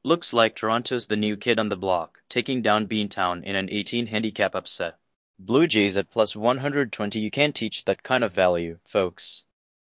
Looks like Toronto's the new kid on the block, taking down Beantown in an 18 handicap upset. Blue Jays at plus 120. You can't teach that kind of value, folks.